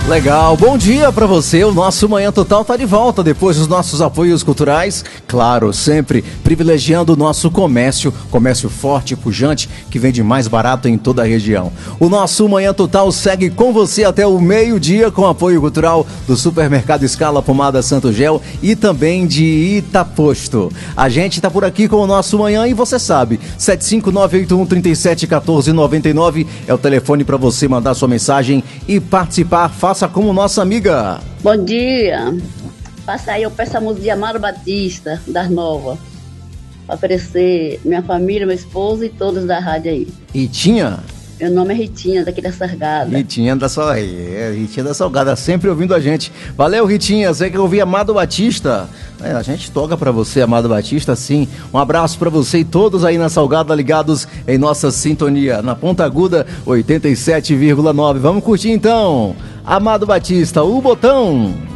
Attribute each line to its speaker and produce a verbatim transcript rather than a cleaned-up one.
Speaker 1: Legal, bom dia pra você, o nosso Manhã Total tá de volta depois dos nossos apoios culturais, claro, sempre privilegiando o nosso comércio, comércio forte e pujante, que vende mais barato em toda a região. O nosso Manhã Total segue com você até o meio-dia com apoio cultural do Supermercado Escala Pomada Santo Gel e também de Itaposto. A gente tá por aqui com o nosso Manhã e você sabe, sete cinco nove oito um três sete um quatro nove nove é o telefone para você mandar sua mensagem e participar. Faça como nossa amiga.
Speaker 2: Bom dia. Passa aí, eu peço a música de Amaro Batista, das Novas, para oferecer minha família, meu esposo e todos da rádio aí.
Speaker 1: Ritinha?
Speaker 2: Meu nome é Ritinha, daqui da Salgada.
Speaker 1: Ritinha da Salgada, é, Ritinha da Salgada, sempre ouvindo a gente. Valeu, Ritinha, você que ouviu Amado Batista. É, a gente toca pra você, Amado Batista, sim. Um abraço pra você e todos aí na Salgada ligados em nossa sintonia. Na Ponta Aguda, oitenta e sete vírgula nove. Vamos curtir então. Amado Batista, o botão.